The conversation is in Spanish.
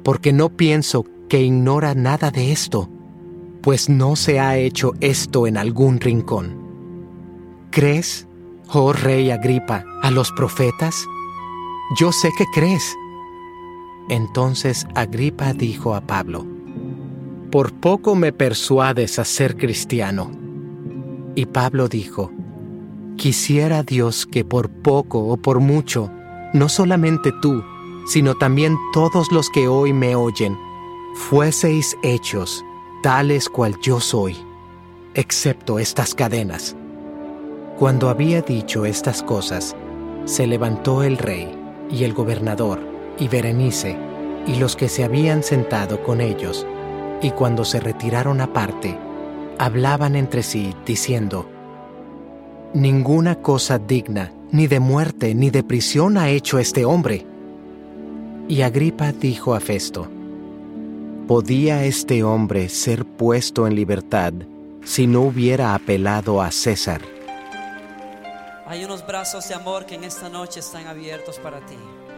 porque no pienso que ignora nada de esto, pues no se ha hecho esto en algún rincón. ¿Crees, oh rey Agripa, a los profetas? Yo sé que crees. Entonces Agripa dijo a Pablo: por poco me persuades a ser cristiano. Y Pablo dijo: quisiera Dios que por poco o por mucho, no solamente tú, sino también todos los que hoy me oyen, fueseis hechos tales cual yo soy, excepto estas cadenas. Cuando había dicho estas cosas, se levantó el rey y el gobernador y Berenice y los que se habían sentado con ellos, y cuando se retiraron aparte, hablaban entre sí, diciendo: ninguna cosa digna, ni de muerte, ni de prisión ha hecho este hombre. Y Agripa dijo a Festo: ¿podía este hombre ser puesto en libertad si no hubiera apelado a César? Hay unos brazos de amor que en esta noche están abiertos para ti.